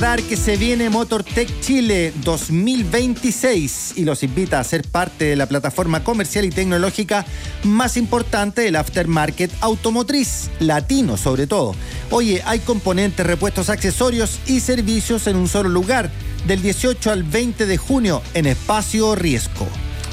Que se viene MotorTech Chile 2026 y los invita a ser parte de la plataforma comercial y tecnológica más importante del aftermarket automotriz, latino sobre todo. Oye, hay componentes, repuestos, accesorios y servicios en un solo lugar, del 18 al 20 de junio en Espacio Riesco.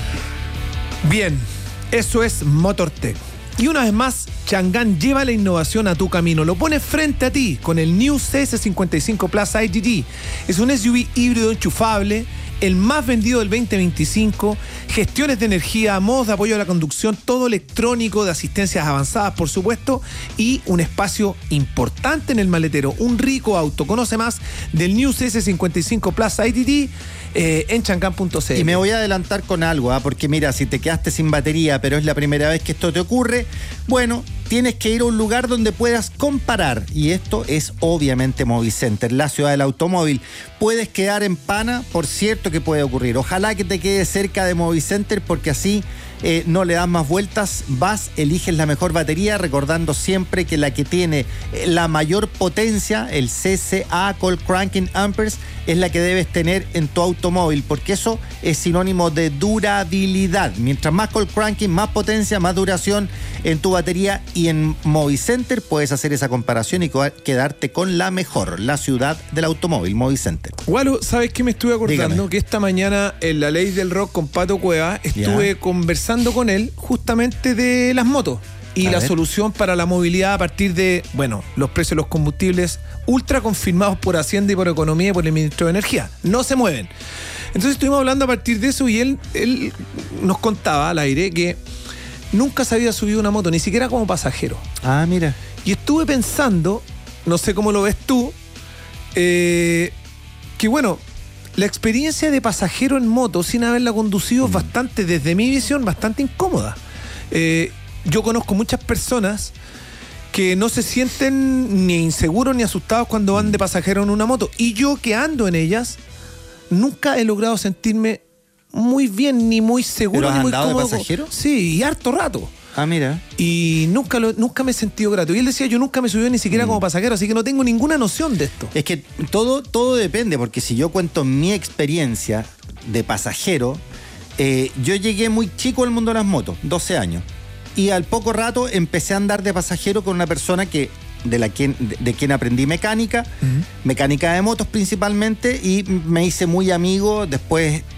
Bien, eso es MotorTech. Y una vez más, Chang'an lleva la innovación a tu camino. Lo pone frente a ti con el New CS55 Plus IGT. Es un SUV híbrido enchufable, el más vendido del 2025. Gestiones de energía, modos de apoyo a la conducción, todo electrónico, de asistencias avanzadas, por supuesto, y un espacio importante en el maletero. Un rico auto. Conoce más del New CS55 Plus IGT en chang'an.cl. Y me voy a adelantar con algo, porque mira, si te quedaste sin batería, pero es la primera vez que esto te ocurre, bueno, tienes que ir a un lugar donde puedas comparar. Y esto es obviamente Movicenter, la ciudad del automóvil. Puedes quedar en pana, por cierto que puede ocurrir. Ojalá que te quedes cerca de Movicenter porque así no le das más vueltas, vas, eliges la mejor batería, recordando siempre que la que tiene la mayor potencia, el CCA, Cold Cranking Amperes, es la que debes tener en tu automóvil, porque eso es sinónimo de durabilidad. Mientras más Cold Cranking, más potencia, más duración en tu batería, y en Movicenter puedes hacer esa comparación y quedarte con la mejor, la ciudad del automóvil, Movicenter. Gualo, ¿sabes qué me estuve acordando? Dígame. Que esta mañana en La Ley del Rock con Pato Cueva estuve conversando con él justamente de las motos y la solución para la movilidad a partir de, bueno, los precios de los combustibles ultra confirmados por Hacienda y por Economía y por el Ministro de Energía. No se mueven. Entonces estuvimos hablando a partir de eso y él nos contaba al aire que nunca se había subido una moto, ni siquiera como pasajero. Ah, mira. Y estuve pensando, no sé cómo lo ves tú, que bueno, la experiencia de pasajero en moto sin haberla conducido es bastante, desde mi visión, bastante incómoda. Yo conozco muchas personas que no se sienten ni inseguros ni asustados cuando van de pasajero en una moto. Y yo, que ando en ellas, nunca he logrado sentirme muy bien, ni muy seguro, ni muy cómodo. ¿Pero has andado de pasajero? Sí, y harto rato. Ah, mira. Y nunca me he sentido grato. Y él decía, yo nunca me subí ni siquiera como pasajero, así que no tengo ninguna noción de esto. Es que todo depende, porque si yo cuento mi experiencia de pasajero, yo llegué muy chico al mundo de las motos, 12 años. Y al poco rato empecé a andar de pasajero con una persona de quien aprendí mecánica, mecánica de motos principalmente, y me hice muy amigo. Después